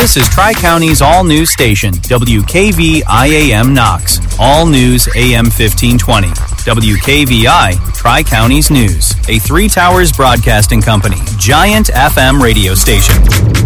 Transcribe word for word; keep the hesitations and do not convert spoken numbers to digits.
This is Tri-County's all-news station, W K V I A M Knox. All news A M fifteen twenty. W K V I, Tri-County's News. A Three Towers Broadcasting Company, giant F M radio station.